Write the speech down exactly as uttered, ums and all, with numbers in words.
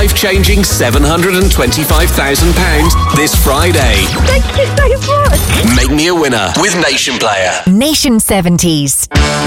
life-changing seven hundred twenty-five thousand pounds this Friday. Thank you so much. Make me a winner with Nation Player. Nation seventies.